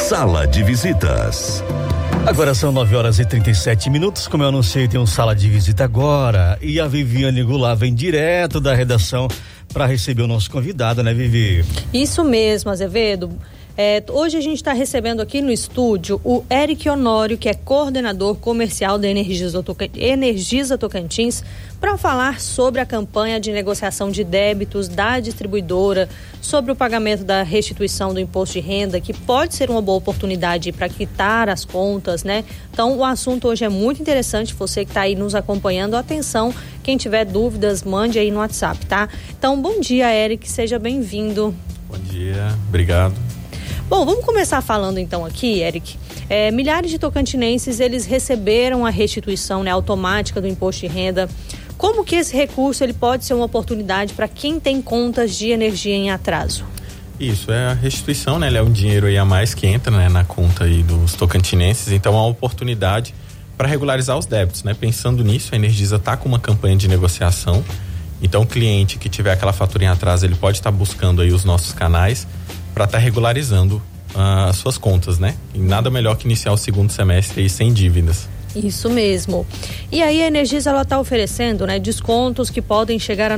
Sala de Visitas. Agora são 9h37. Como eu anunciei, tem um Sala de Visita agora. E a Viviane Goulart vem direto da redação para receber o nosso convidado, né, Vivi? Isso mesmo, Azevedo. Hoje a gente está recebendo aqui no estúdio o Eric Honório, que é coordenador comercial da Energisa Tocantins, para falar sobre a campanha de negociação de débitos da distribuidora, sobre o pagamento da restituição do imposto de renda, que pode ser uma boa oportunidade para quitar as contas, né? Então, o assunto hoje é muito interessante. Você que está aí nos acompanhando, atenção, quem tiver dúvidas, mande aí no WhatsApp, tá? Então, bom dia, Eric, seja bem-vindo. Bom dia, obrigado. Bom, vamos começar falando então aqui, Eric. Milhares de tocantinenses, eles receberam a restituição, né, automática do imposto de renda. Como que esse recurso ele pode ser uma oportunidade para quem tem contas de energia em atraso? Isso, a restituição, né, é um dinheiro aí a mais que entra, né, na conta aí dos tocantinenses, então é uma oportunidade para regularizar os débitos, né? Pensando nisso, a Energisa está com uma campanha de negociação, então o cliente que tiver aquela fatura em atraso, ele pode estar buscando aí os nossos canais para estar regularizando as suas contas, né? E nada melhor que iniciar o segundo semestre aí sem dívidas. Isso mesmo. E aí a Energisa, ela está oferecendo, né, descontos que podem chegar a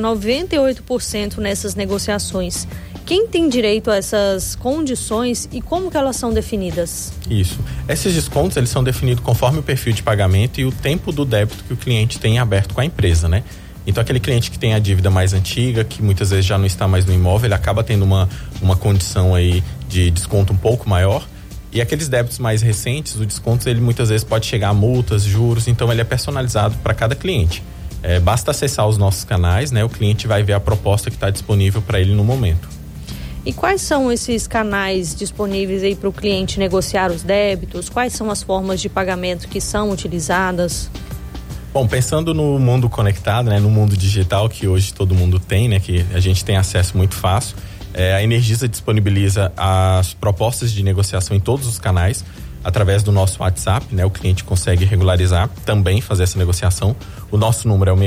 98% nessas negociações. Quem tem direito a essas condições e como que elas são definidas? Isso. Esses descontos, eles são definidos conforme o perfil de pagamento e o tempo do débito que o cliente tem aberto com a empresa, né? Então, aquele cliente que tem a dívida mais antiga, que muitas vezes já não está mais no imóvel, ele acaba tendo uma condição aí de desconto um pouco maior. E aqueles débitos mais recentes, o desconto, ele muitas vezes pode chegar a multas, juros, então ele é personalizado para cada cliente. Basta acessar os nossos canais, né? O cliente vai ver a proposta que está disponível para ele no momento. E quais são esses canais disponíveis aí para o cliente negociar os débitos? Quais são as formas de pagamento que são utilizadas? Bom, pensando no mundo conectado, né, no mundo digital que hoje todo mundo tem, né, que a gente tem acesso muito fácil, a Energisa disponibiliza as propostas de negociação em todos os canais, através do nosso WhatsApp, né, o cliente consegue regularizar, também fazer essa negociação. O nosso número é o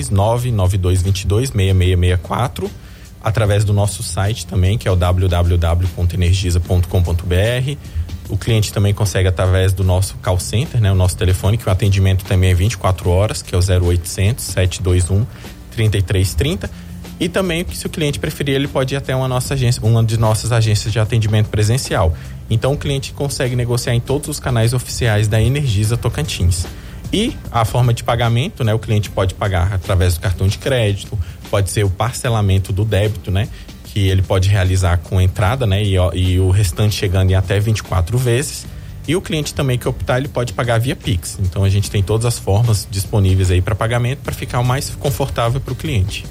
63992226664, através do nosso site também, que é o www.energisa.com.br. O cliente também consegue através do nosso call center, né, o nosso telefone, que o atendimento também é 24 horas, que é o 0800 721 3330. E também, se o cliente preferir, ele pode ir até uma de nossas agências de atendimento presencial. Então, o cliente consegue negociar em todos os canais oficiais da Energisa Tocantins. E a forma de pagamento, né, o cliente pode pagar através do cartão de crédito, pode ser o parcelamento do débito, né, que ele pode realizar com entrada, né, e o restante chegando em até 24 vezes. E o cliente também que optar, ele pode pagar via Pix. Então a gente tem todas as formas disponíveis aí para pagamento, para ficar o mais confortável para o cliente.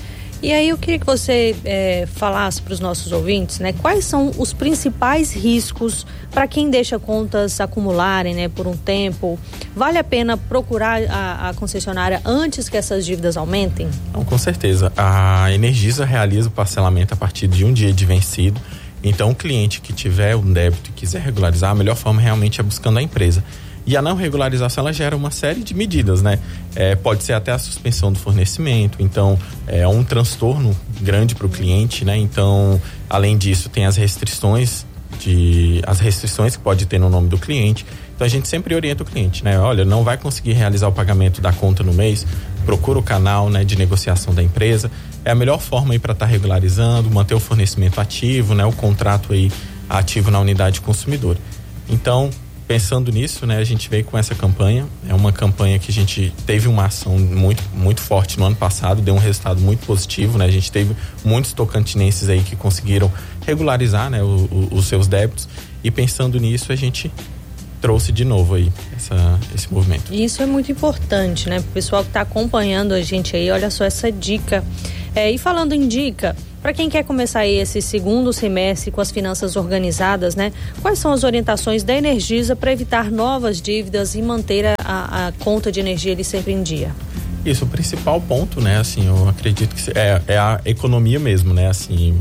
E aí eu queria que você falasse para os nossos ouvintes, né, quais são os principais riscos para quem deixa contas acumularem, né, por um tempo. Vale a pena procurar a concessionária antes que essas dívidas aumentem? Não, com certeza. A Energisa realiza o parcelamento a partir de um dia de vencido. Então, o cliente que tiver um débito e quiser regularizar, a melhor forma realmente é buscando a empresa. E a não regularização, ela gera uma série de medidas, né? Pode ser até a suspensão do fornecimento, então é um transtorno grande para o cliente, né? Então, além disso, tem as restrições que pode ter no nome do cliente. Então, a gente sempre orienta o cliente, né? Olha, não vai conseguir realizar o pagamento da conta no mês, procura o canal, né, de negociação da empresa. É a melhor forma aí para estar regularizando, manter o fornecimento ativo, né? O contrato aí ativo na unidade consumidora. Então, pensando nisso, né, a gente veio com essa campanha. É uma campanha que a gente teve uma ação muito, muito forte no ano passado, deu um resultado muito positivo, né? A gente teve muitos tocantinenses aí que conseguiram regularizar, né, os seus débitos. E pensando nisso, a gente trouxe de novo aí esse movimento. Isso é muito importante, né? Pro pessoal que está acompanhando a gente aí, olha só essa dica. E falando em dica, para quem quer começar aí esse segundo semestre com as finanças organizadas, né? Quais são as orientações da Energisa para evitar novas dívidas e manter a conta de energia ali sempre em dia? Isso, o principal ponto, né? Assim, eu acredito que é a economia mesmo, né? Assim,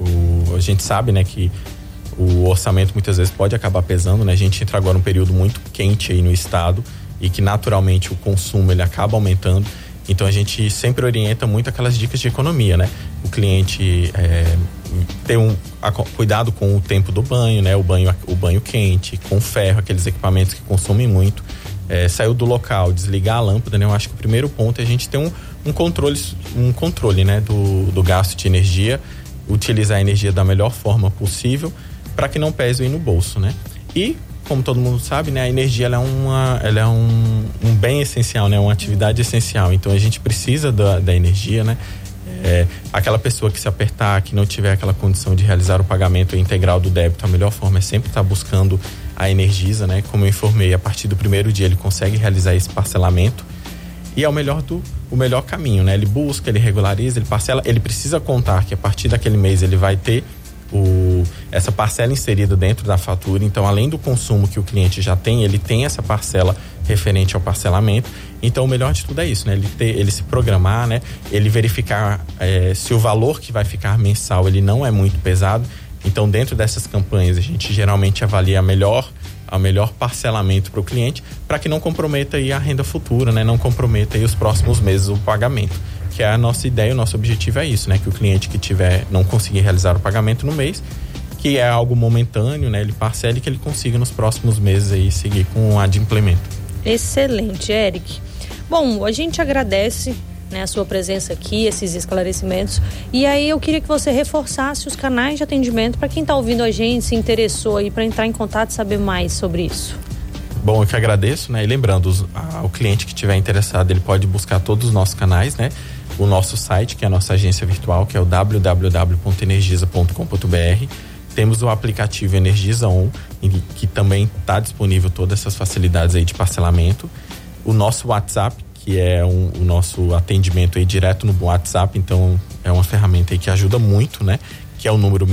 a gente sabe, né, que o orçamento muitas vezes pode acabar pesando, né? A gente entra agora num período muito quente aí no estado e que naturalmente o consumo ele acaba aumentando. Então a gente sempre orienta muito aquelas dicas de economia, né? O cliente ter cuidado com o tempo do banho, né? O banho quente, com ferro, aqueles equipamentos que consomem muito. Saiu do local, desligar a lâmpada, né? Eu acho que o primeiro ponto é a gente ter um controle, né? Do gasto de energia, utilizar a energia da melhor forma possível para que não pese aí no bolso, né? E como todo mundo sabe, né, a energia ela é um bem essencial, né, uma atividade essencial. Então a gente precisa da energia, né? Aquela pessoa que se apertar, que não tiver aquela condição de realizar o pagamento integral do débito, a melhor forma é sempre estar buscando a Energisa, né? Como eu informei, a partir do primeiro dia ele consegue realizar esse parcelamento e é o melhor caminho, né? Ele busca, ele regulariza, ele parcela, ele precisa contar que a partir daquele mês ele vai ter essa parcela inserida dentro da fatura. Então, além do consumo que o cliente já tem, ele tem essa parcela referente ao parcelamento. Então, o melhor de tudo é isso, né? Ele se programar, né? Ele verificar se o valor que vai ficar mensal ele não é muito pesado. Então, dentro dessas campanhas, a gente geralmente avalia a melhor parcelamento para o cliente, para que não comprometa aí a renda futura, né? Não comprometa aí os próximos meses o pagamento. Que é a nossa ideia, o nosso objetivo é isso, né? Que o cliente que não conseguir realizar o pagamento no mês, que é algo momentâneo, né? Ele parcele, que ele consiga nos próximos meses aí seguir com o adimplemento. Excelente, Eric. Bom, a gente agradece, né, a sua presença aqui, esses esclarecimentos. E aí eu queria que você reforçasse os canais de atendimento para quem está ouvindo a gente, se interessou aí para entrar em contato e saber mais sobre isso. Bom, eu que agradeço, né? E lembrando, o cliente que estiver interessado, ele pode buscar todos os nossos canais, né? O nosso site, que é a nossa agência virtual, que é o www.energisa.com.br. Temos o aplicativo Energisa On, que também está disponível todas essas facilidades aí de parcelamento. O nosso WhatsApp, que é o nosso atendimento aí direto no WhatsApp, então é uma ferramenta aí que ajuda muito, né? Que é o número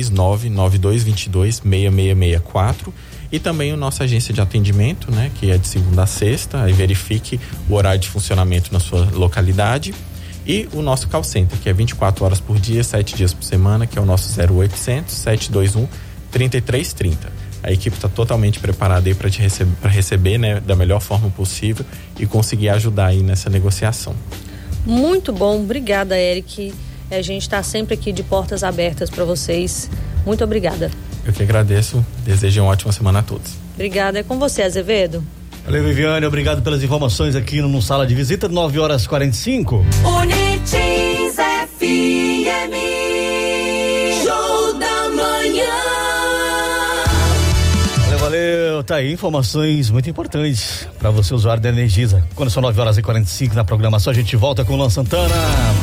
63992226664. E também a nossa agência de atendimento, né? Que é de segunda a sexta, aí verifique o horário de funcionamento na sua localidade. E o nosso call center, que é 24 horas por dia, 7 dias por semana, que é o nosso 0800 721 3330. A equipe está totalmente preparada aí para receber, né, da melhor forma possível e conseguir ajudar aí nessa negociação. Muito bom, obrigada, Eric. A gente está sempre aqui de portas abertas para vocês. Muito obrigada. Eu que agradeço, desejo uma ótima semana a todos. Obrigada, é com você, Azevedo. Valeu, Viviane, obrigado pelas informações aqui no Sala de Visita, 9h45. Unitins FM, show da manhã. Valeu, tá aí, informações muito importantes para você, usuário da Energisa. Quando são 9h45 na programação, a gente volta com o Luan Santana.